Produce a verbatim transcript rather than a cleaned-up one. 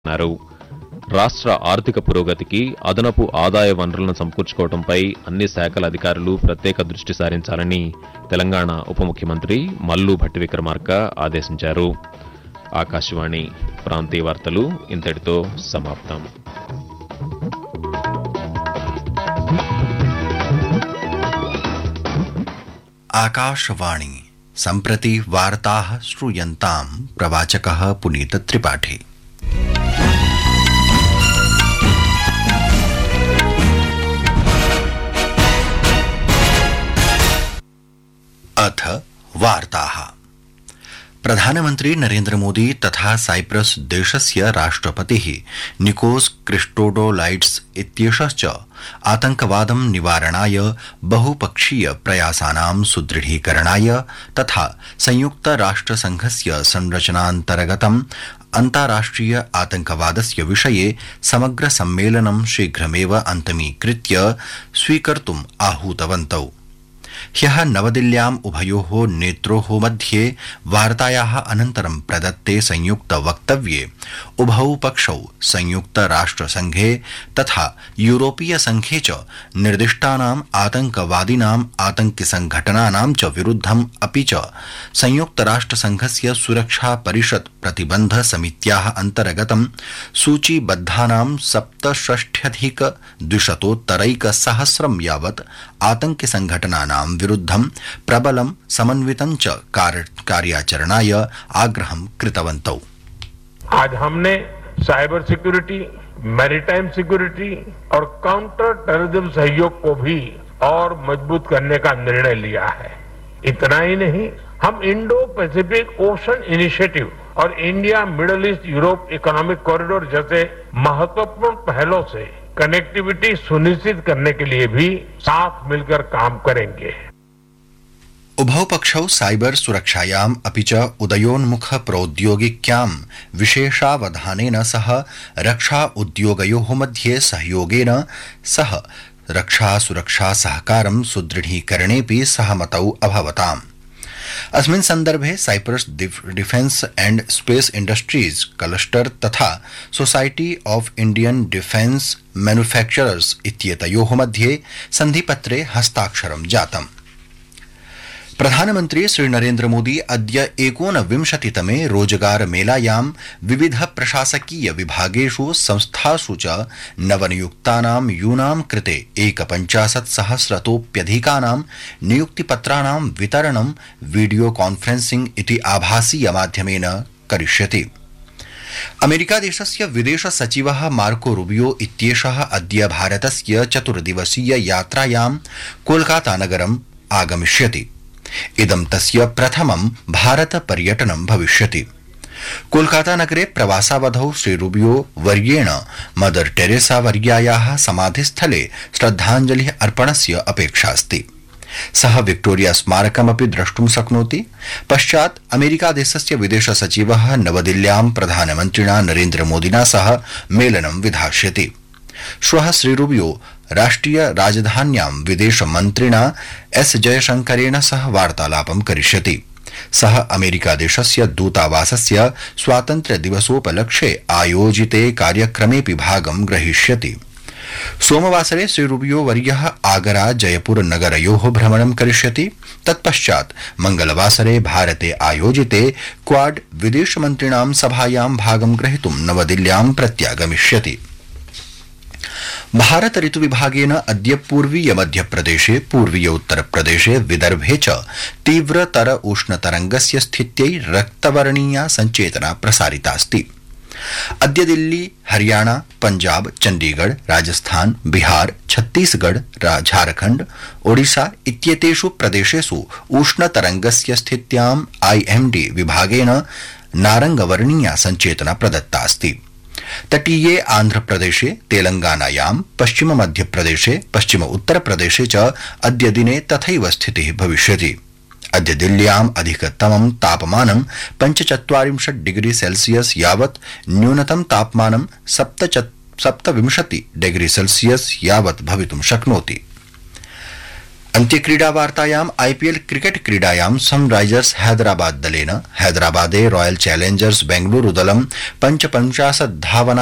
అన్నారు. రాష్ట్ర ఆర్థిక పురోగతికి అదనపు ఆదాయ వనరులను సమకూర్చుకోవడంపై అన్ని శాఖల అధికారులు ప్రత్యేక దృష్టి సారించాలని తెలంగాణ ఉప ముఖ్యమంత్రి మల్లు భట్టి విక్రమార్క ఆదేశించారు. ఆకాశవాణి ప్రాంతీయ వార్తలు ఇంతటితో సమాప్తం. आकाशवाणी सम्प्रति वार्ताः श्रूयन्तां प्रवाचकः पुनीत त्रिपाठी. अथ वार्ताः. प्रधानमन्त्री नरेन्द्र मोदी तथा साइप्रस देशस्य राष्ट्रपतिः निकोस क्रिस्टोडोलाइड्स इत्येषश्च आतंकवादं निवारणाय बहुपक्षीय प्रयासानां सुदृढीकरणाय तथा संयुक्त राष्ट्रसंघस्य संरचनान्तर्गतम् अन्ताराष्ट्रिय आतंकवादस्य विषये समग्र सम्मेलनं शीघ्रमेव अन्तमीकृत्य स्वीकर्तुम् आहूतवन्तौ. ह्यः नवदिल्ल्याम् उभयोः नेत्रोः मध्ये वार्तायाः अनन्तरं प्रदत्ते संयुक्त वक्तव्ये उभौ पक्षौ संयुक्त राष्ट्रसंघे तथा यूरोपीय संघे च निर्दिष्टानाम् आतंकवादिनाम् आतंकिसंघटनानां च विरुद्धम् अपि च संयुक्त राष्ट्रसंघस्य सुरक्षा परिषत् प्रतिबन्ध समित्याः अन्तर्गतं सूचीबद्धानां सप्तषष्ट्यधिक द्विशतोत्तरैकसहस्रं यावत् आतंकिसंघटनानां विरुद्धं प्रबलं समन्वितं च कार्याचरणाय आग्रहं कृतवन्तौ. आज हमने साइबर सिक्योरिटी, मैरीटाइम सिक्योरिटी और काउंटर टेररिज्म सहयोग को भी और मजबूत करने का निर्णय लिया है. इतना ही नहीं, हम इंडो पैसिफिक ओशन इनिशिएटिव और India middle east Europe economic corridor जैसे महत्वपूर्ण पहलों से कनेक्टिविटी सुनिश्चित करने के लिए भी साथ मिलकर काम करेंगे. उभौ पक्षौ साइबर सुरक्षायाम् अपि च उदयोन्मुख प्रौद्योगिक्यां विशेषावधानेन सह रक्षा उद्योगयोः मध्ये सहयोगेन सह रक्षा सुरक्षा सहकारं सुदृढीकरणेऽपि सहमतौ अभवताम्. अस्मिन् सन्दर्भे Cyprus defence and space industries cluster तथा society of Indian defence manufacturers इत्येतयोः मध्ये सन्धिपत्रे हस्ताक्षरं जातम्. प्रधानमन्त्री श्री नरेन्द्र मोदी अद्य एकोनविंशतितमे रोजगार मेलायां विविध प्रशासकीय विभागेषु संस्थासु च नवनियुक्तानां यूनां कृते एकपञ्चाशत् सहस्रतोप्यधिकानां नियुक्तिपत्राणां वितरणं वीडियो कॉन्फ्रेंसिंग इति आभासीय माध्यमेन करिष्यति. अमेरिकादेशस्य विदेश सचिवः मार्को रूबियो इत्येषः अद्य भारतस्य चतुर्दिवसीय यात्रायां कोलकाता नगरम् आगमिष्यति. इदं तस्य प्रथमं भारत पर्यटनं भविष्यति. कोलकाता नगरे प्रवासावधौ श्री रूबियो वर्येण मदर टेरेसा वर्यायाः समाधिस्थले श्रद्धाञ्जलिः अर्पणस्य अपेक्षास्ति. सः विक्टोरिया स्मारकमपि द्रष्टुं शक्नोति. पश्चात् अमेरिकादेशस्य विदेश सचिवः नवदिल्ल्यां प्रधानमन्त्रिणा नरेन्द्र मोदिना सह मेलनं विधास्यति. श्वः श्री रूबियो राष्ट्रिय राजधान्यां विदेश मन्त्रिणा एस जयशंकरेण सह वार्तालापं करिष्यति. सः अमेरिकादेशस्य दूतावासस्य स्वातन्त्र्य दिवसोपलक्ष्ये आयोजिते कार्यक्रमेऽपि भागं ग्रहीष्यति. सोमवासरे श्री रूबियो वर्यः आगरा जयपुर नगरयोः भ्रमणं करिष्यति. तत्पश्चात् मंगलवासरे भारते आयोजिते क्वाड विदेशमन्त्रिणां सभायां भागं ग्रहीतुं नवदिल्ल्यां प्रत्यागमिष्यति. भारत ऋतु विभागेन अद्य पूर्वीय मध्यप्रदेशे, पूर्वीय उत्तरप्रदेशे, विदर्भे च तीव्रतर उष्णतरंगस्य स्थित्यै रक्तवर्णीया संचेतना प्रसारितास्ति. अद्य दिल्ली, हरियाणा, पंजाब, चंडीगढ़, राजस्थान, बिहार, छत्तीसगढ़, झारखंड, ओडिशा इत्येतेषु प्रदेशेषु उष्णतरंगस्य स्थित्याम् आईएमडी विभागेन नारंगवर्णीया संचेतना प्रदत्तास्ति. तटीये आंध्रप्रदेशे, तेलंगानायां, पश्चिम मध्यप्रदेशे, पश्चिम उत्तरप्रदेशे च अद्य दिने तथैव स्थितिः भविष्यति. अद्य दिल्ल्याम् अधिकतमं तापमानं पञ्चचत्वारिंशत् डिग्री सेल्सियस यावत्, न्यूनतम तापमानं सप्तविंशति डिग्री सेल्सियस यावत् भवितुं शक्नोति. अन्त्यक्रीडावार्तायाम् आईपीएल क्रिकेट क्रीडायां सनराइजर्स हैदराबाद दलेन हैदराबादे रॉयल चैलेंजर्स बेंगलुरू दलं पञ्चपञ्चाशत् धावना